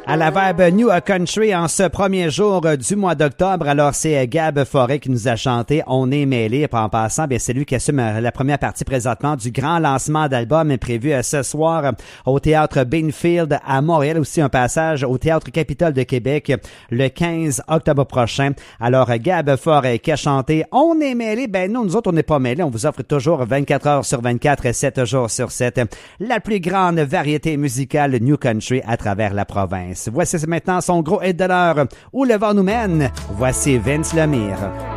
À la Vibe New Country en ce premier jour du mois d'octobre. Alors, c'est Gab Forêt qui nous a chanté On est mêlé. En passant, bien, c'est lui qui assume la première partie présentement du grand lancement d'album prévu ce soir au Théâtre Bainfield à Montréal. Aussi un passage au Théâtre Capitole de Québec le 15 octobre prochain. Alors, Gab Forêt qui a chanté On est mêlé. Ben, nous autres, on n'est pas mêlés. On vous offre toujours 24 heures sur 24 et 7 jours sur 7 la plus grande variété musicale New Country à travers la province. Voici maintenant son gros hit de l'heure, Où le vent nous mène. Voici Vince Lemire.